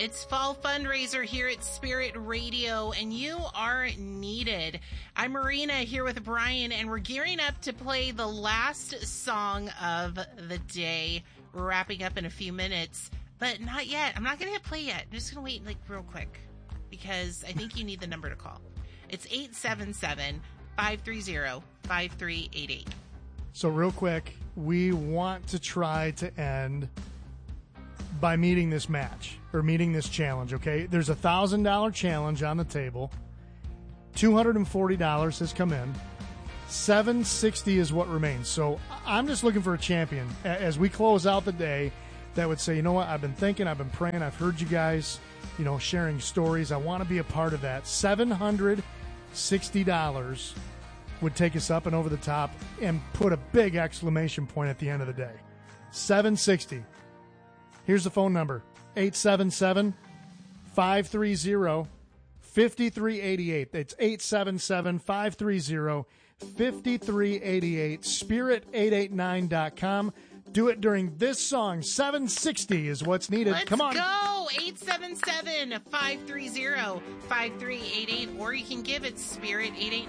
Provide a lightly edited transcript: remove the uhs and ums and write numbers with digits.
It's fall fundraiser here at Spirit Radio, and you are needed. I'm Marina here with Brian, and we're gearing up to play the last song of the day. We're wrapping up in a few minutes, but not yet. I'm not going to hit play yet. I'm just going to wait real quick because I think you need the number to call. It's 877-530-5388. So real quick, we want to try to end by meeting this match or meeting this challenge, okay? There's a $1,000 challenge on the table. $240 has come in. $760 is what remains. So I'm just looking for a champion as we close out the day that would say, you know what, I've been thinking, I've been praying, I've heard you guys, sharing stories. I want to be a part of that. $760 would take us up and over the top and put a big exclamation point at the end of the day. $760. Here's the phone number, 877-530-5388. It's 877-530-5388. spirit889.com. Do it during this song. 760 is what's needed. Let's Come on. Go. 877-530-5388, or you can give it spirit889